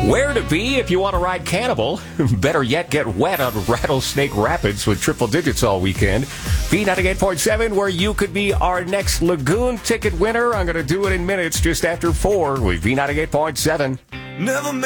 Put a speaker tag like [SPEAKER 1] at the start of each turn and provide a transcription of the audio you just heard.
[SPEAKER 1] Where to be if you want to ride Cannibal. Better yet, get wet on Rattlesnake Rapids with triple digits all weekend. V98.7, where you could be our next Lagoon ticket winner. I'm going to do it in minutes just after 4 with V98.7.
[SPEAKER 2] Never